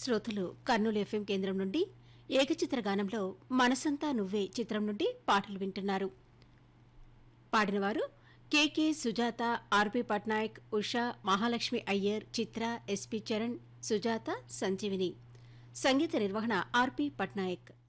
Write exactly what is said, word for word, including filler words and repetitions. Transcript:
శ్రోతలు కర్నూలు ఎఫ్ఎం కేంద్రం నుండి ఏకచిత్ర గానంలో మనసంతా నువ్వే చిత్రం నుండి పాటలు వింటున్నారు. పాడినవారు కెకే సుజాత, ఆర్పి పట్నాయక్, ఉషా, మహాలక్ష్మి అయ్యర్, చిత్ర, ఎస్పి చరణ్, సుజాత, సంజీవిని. సంగీత నిర్వహణ ఆర్పి పట్నాయక్.